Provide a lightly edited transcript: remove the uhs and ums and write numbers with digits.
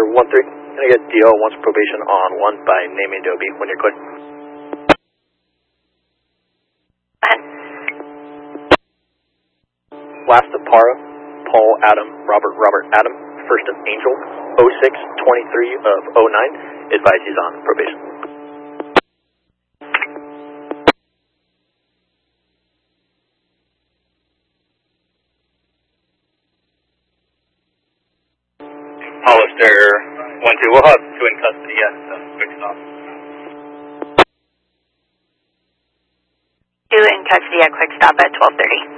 Hollister 1-3. Can I get DO wants probation on 1 by naming the OB when you're clear? Last of Para, Paul Adam, Robert Adam, first of Angel, 06-23 of 09, advise he's on probation. Hollister 1-2, we'll have 2 in custody at quick stop. 2 in custody at quick stop at 12:30.